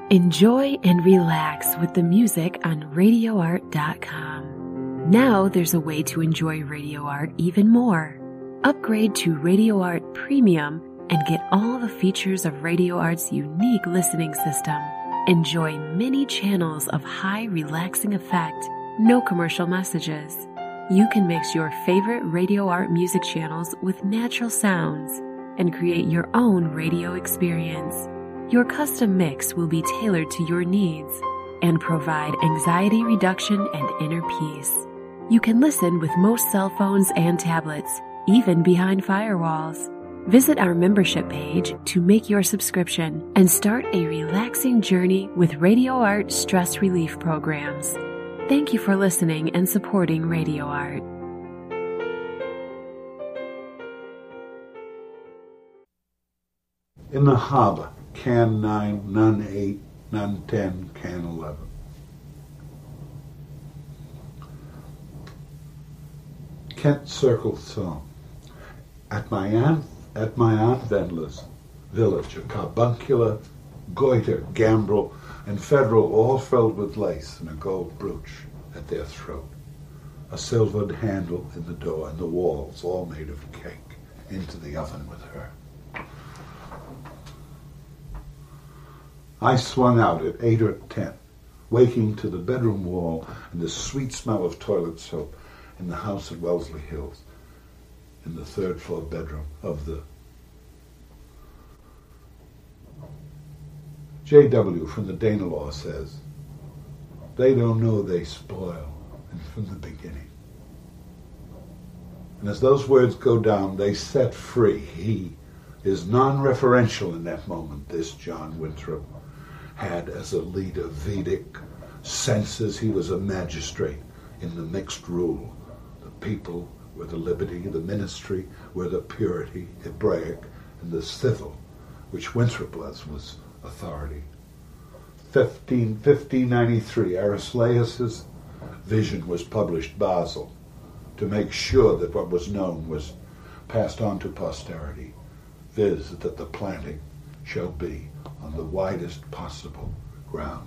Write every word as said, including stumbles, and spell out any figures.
Enjoy and relax with the music on radio art dot com. Now there's a way to enjoy Radio Art even more. Upgrade to Radio Art Premium and get all the features of Radio Art's unique listening system. Enjoy many channels of high relaxing effect, no commercial messages. You can mix your favorite Radio Art music channels with natural sounds and create your own radio experience. Your custom mix will be tailored to your needs and provide anxiety reduction and inner peace. You can listen with most cell phones and tablets, even behind firewalls. Visit our membership page to make your subscription and start a relaxing journey with Radio Art stress relief programs. Thank you for listening and supporting Radio Art. In the harbor, can nine, nun eight, nun ten, can eleven. Kent Circle song. At my aunt, at my aunt Vendler's village, a carbuncular, goiter, gambrel, and federal, all filled with lace and a gold brooch at their throat, a silvered handle in the door, and the walls all made of cake, into the oven with her. I swung out at eight or ten, waking to the bedroom wall and the sweet smell of toilet soap in the house at Wellesley Hills, in the third floor bedroom of the J W from the Danelaw says, they don't know they spoil, and from the beginning. And as those words go down, they set free. He is non-referential in that moment, this John Winthrop had as a leader Vedic senses. He was a magistrate in the mixed rule. The people were the liberty, the ministry were the purity, Hebraic, and the civil, which Winthrop was, was authority. fifteen ninety-three, Arislaeus' vision was published, Basel, to make sure that what was known was passed on to posterity, viz. That the planting shall be on the widest possible ground.